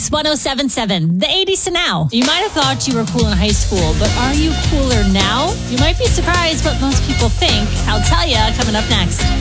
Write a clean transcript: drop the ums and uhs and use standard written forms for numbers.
Mix 1077, the 80s to now. You might have thought you were cool in high school, but are you cooler now? You might be surprised what most people think. I'll tell you coming up next.